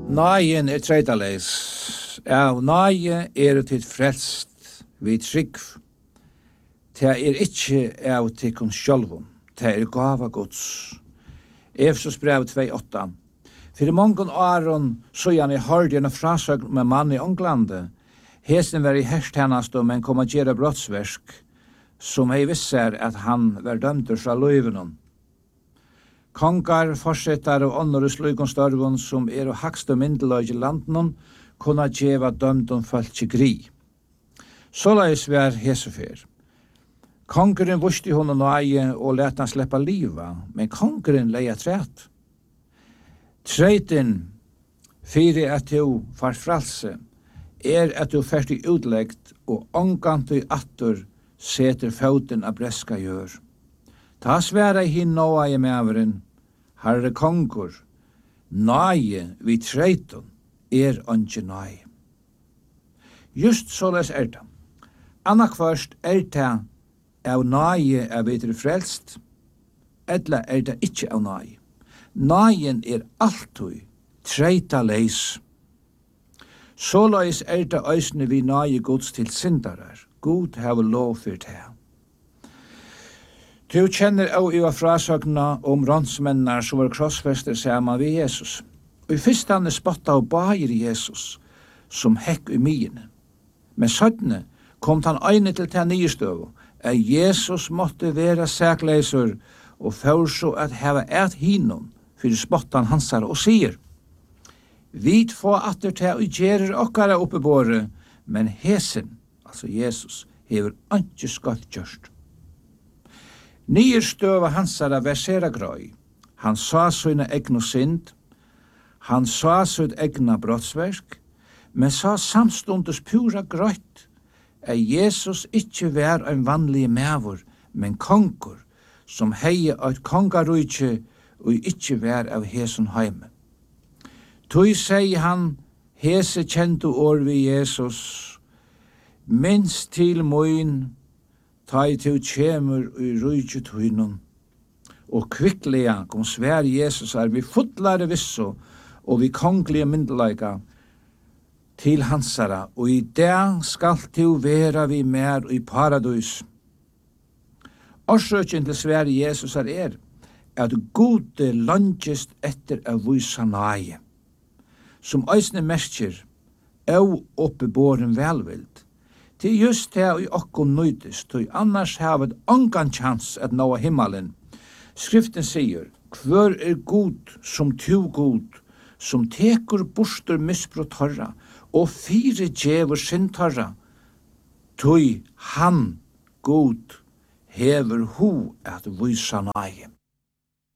Naien treitaleis. Av naie til frelst vid trygg. Det ikkje av tikkun sjálvum. Det gava Guds. Efesos brev 2:8. Fyrir mongon åren såjan I hørde en frasøgn med mann I Onglande. Hesen var I herstjernast men kom að gjera brottsverk, som hei visser at han var dømdur fra løyvenon. Kongar, forsettar og ånder I sluggon størgon som og hakst og myndeløg I landen kunne djeva dømdun folk I gri. Såleis var hesefer. Kongeren vusti hon nøye og let han sleppa liva, men kongeren leia træt. Treiten fyrir at du far fralse at du ferdig utleggt og ångant I attur seter foten av breska gjør. Ta sværa I hin nåa I meveren, Herre kongur, nøye vi treitun ikke nøye. Just såleis det. Annakvørst det av nøye vi frelst, eller det ikke av nøye. Nøyen alltid treita leis. Såleis det øysne vi nøye gods til syndarar. God have lov for det. Du kjenner også I frasøkna rånsmennar som var krossfester sammen ved Jesus. Og I fyrstane spotta og bager Jesus, som hekk I myene. Men sødne kom han øyne til nystøv, at Jesus måtte være sækleiser og så at heva hinom for spottan hansar og sier, «Vit få atter til og gjerer okkara oppebåre, men hesen, altså Jesus, hever ikke skatt gjørst.» Nyer støva hansara versera grøy. Han sa sina egna synd, han sa sitt egna brottsverk, men sa samstundes pura grøyt, at Jesus ikkje var en vanlig mevor, men konkur, som heie eit kongarujtje og ikkje var av hesen heime. Tøy sier han, hese kjente år vi Jesus, minst til moin, ta I til kjemur I rujtje tøynun, og kvikklega kom svær Jesus vi fotlare visso, og vi konglige myndelaika til hansara, og I det skal til vera vi mer I paradis. Årsøkjen til svær Jesus at gode langest etter av vysa nøye, som eisne mestjer og oppebåren velvild. Til just det I okkon nøydes, til annars havet ongan chans at nå himmelen. Skriften sier, «Kvør god som tu god, som tekur bostur misbrot torra, og fire djevur sin torra, tøy han god hever ho at vysa nøye.»